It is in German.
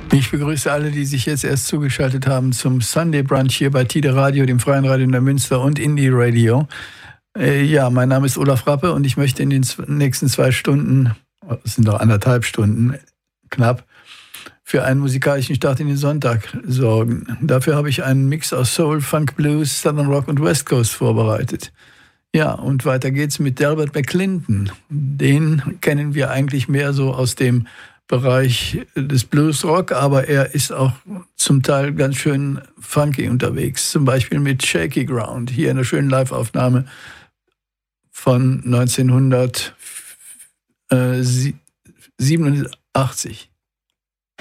Ich begrüße alle, die sich jetzt erst zugeschaltet haben zum Sunday Brunch hier bei Tide Radio, dem freien Radio in der Münster und Indie Radio. Ja, mein Name ist Olaf Rappe und ich möchte in den nächsten 2 Stunden, es sind noch 1,5 Stunden knapp, für einen musikalischen Start in den Sonntag sorgen. Dafür habe ich einen Mix aus Soul, Funk, Blues, Southern Rock und West Coast vorbereitet. Ja, und weiter geht's mit Delbert McClinton. Den kennen wir eigentlich mehr so aus dem Bereich des Bluesrock, aber er ist auch zum Teil ganz schön funky unterwegs. Zum Beispiel mit Shaky Ground, hier eine schöne Live-Aufnahme von 1987.